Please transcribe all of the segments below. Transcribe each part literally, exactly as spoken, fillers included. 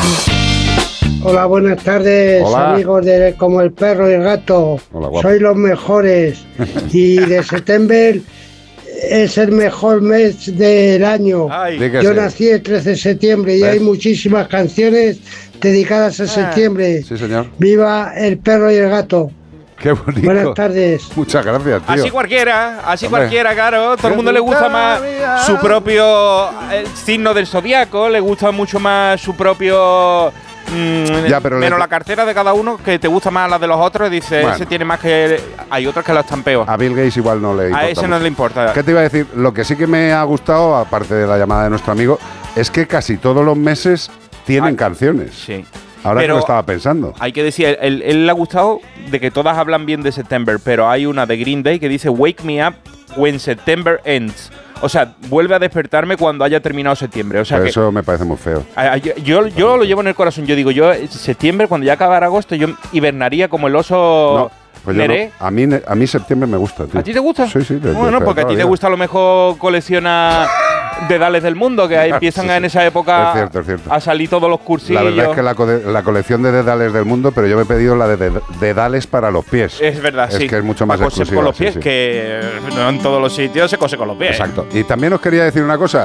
Hola, buenas tardes, Hola. amigos de Como el Perro y el Gato. Hola, guapo. Sois los mejores. Y de septiembre es el mejor mes del año. Ay, Di que Yo sí. nací el trece de septiembre y ¿Ves? hay muchísimas canciones dedicadas a septiembre. Sí, señor. Viva el perro y el gato. Qué bonito. Buenas tardes. Muchas gracias, tío. así cualquiera, así Hombre. cualquiera, claro. Todo el mundo le gusta más su propio eh, signo del zodiaco, le gusta mucho más su propio. mm, Ya, pero menos le- la cartera de cada uno, que te gusta más la de los otros. Y dice, Bueno. ese tiene más que. Hay otros que lo están peor. A Bill Gates igual no le importa A ese no mucho. le importa. ¿Qué te iba a decir? Lo que sí que me ha gustado, aparte de la llamada de nuestro amigo, es que casi todos los meses tienen Ay, canciones. Sí. Ahora Pero que lo estaba pensando. hay que decir, él, él le ha gustado de que todas hablan bien de September, pero hay una de Green Day que dice Wake me up when September ends. O sea, vuelve a despertarme cuando haya terminado septiembre. O sea Pero que eso me parece muy feo. a- a- yo, yo, yo lo llevo en el corazón. Yo digo, yo eh, septiembre, cuando ya acabara agosto, yo hibernaría como el oso No, pues yo Neré. no. A mí, a mí septiembre me gusta, tío. ¿A ti te gusta? Sí, sí. de- de- Bueno, de porque a toda ti la te vida. gusta a lo mejor colecciona dedales del mundo, que ahí empiezan Sí, sí. en esa época Es cierto, es cierto. a salir todos los cursillos. La verdad es que la, co- la colección de dedales del mundo, pero yo me he pedido la de ded- dedales para los pies. Es verdad, Es sí. que es mucho más Para coser exclusiva, con los sí, pies, sí. que no en todos los sitios se cose con los pies. Exacto. Y también os quería decir una cosa.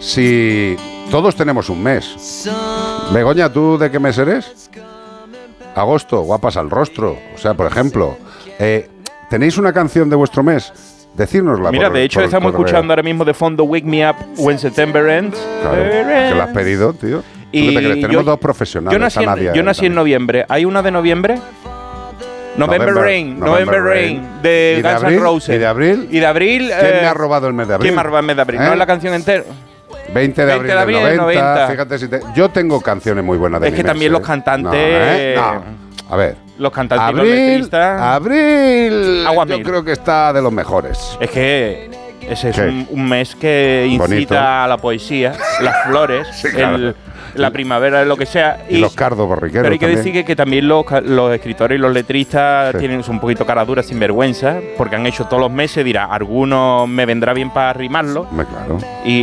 Si todos tenemos un mes. Begoña, ¿tú de qué mes eres? Agosto, guapas al rostro. O sea, por ejemplo, eh, ¿tenéis una canción de vuestro mes? Decírnosla. Mira, por- de hecho por estamos correo. escuchando ahora mismo de fondo Wake Me Up When September Ends. Claro, que la has pedido, tío. ¿Tú Y qué te crees? Tenemos yo- dos profesionales. Yo nací, está en, Nadia yo ahí nací en también. noviembre. ¿Hay una de noviembre? November, November- Rain, November November Rain. Rain, de ¿Y de Guns abril? N' Roses. ¿Y de abril? Y de abril. ¿Quién eh, me ha robado el mes de abril? ¿Quién me ha robado el mes de abril? ¿Eh? No es la canción entera. veinte de abril, veinte de abril del del noventa. noventa. Fíjate si te... Yo tengo canciones muy buenas de Es mi que mes, también ¿eh? los cantantes- No, ¿eh? No. A ver. Los cantantes y los Abril, letristas. abril, Agua yo mil. creo que está de los mejores. Es que ese es ¿Qué? un, un mes que incita Bonito. a la poesía, las flores, Sí, claro. el- la primavera, lo que sea. Y, los cardos borriqueros Pero hay que también. decir que, que también los, ca- los escritores y los letristas Sí. tienen un poquito cara dura, sin vergüenza, porque han hecho todos los meses, dirá, algunos me vendrá bien para rimarlo, Hombre, claro.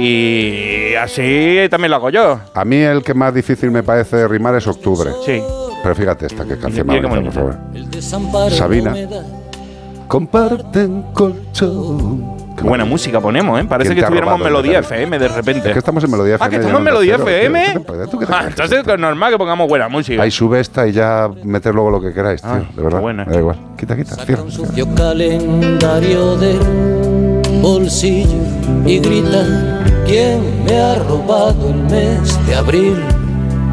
y así también lo hago yo. A mí el que más difícil me parece de rimar es octubre. Sí. Pero fíjate esta que canción Mira más qué bonita, por bonita. favor. El desamparo Sabina. no me da. Comparten colchón. Qué Buena bonito. música ponemos, ¿eh? Parece ¿Quién que te ha estuviéramos en robado el Melodía mes de F M de repente. Es que estamos en Melodía F M. Ah, que ya estamos en no Melodía cero, F tío. M. ¿Qué te parece? ¿Tú qué te Ah, crees? entonces es normal que pongamos buena música. Ahí sube esta y ya meter luego lo que queráis, tío. Ah, de verdad. qué buena. Me da igual. Quita, quita. Saca Cierra. un sucio calendario del bolsillo y grita: ¿quién me ha robado el mes de abril?